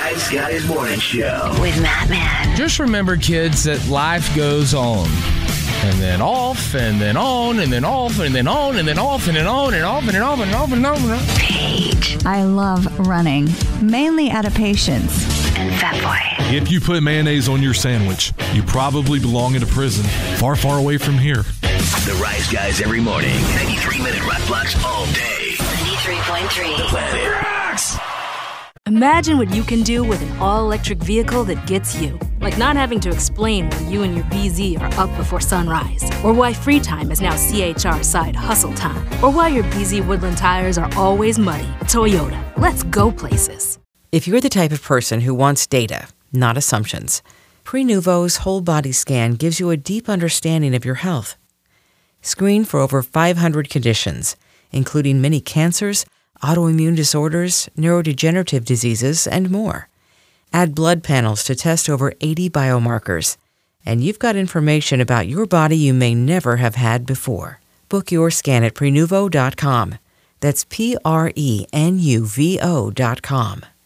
Rise Guys Morning Show with Matt Man. Just remember, kids, that life goes on. And then off, and then on, and then off, and then on, and then off, and then on, and off, and then off, and off, and off, and off. Paige. I love running, mainly out of patience. And Fatboy. If you put mayonnaise on your sandwich, you probably belong in a prison far, far away from here. The Rise Guys every morning. 93-minute rock blocks all day. 93.3. The Planet Rocks. Imagine what you can do with an all-electric vehicle that gets you. Like not having to explain why you and your BZ are up before sunrise. Or why free time is now CHR side hustle time. Or why your BZ Woodland tires are always muddy. Toyota, let's go places. If you're the type of person who wants data, not assumptions, Prenuvo's whole body scan gives you a deep understanding of your health. Screen for over 500 conditions, including many cancers, autoimmune disorders, neurodegenerative diseases, and more. Add blood panels to test over 80 biomarkers, and you've got information about your body you may never have had before. Book your scan at Prenuvo.com. That's Prenuvo.com.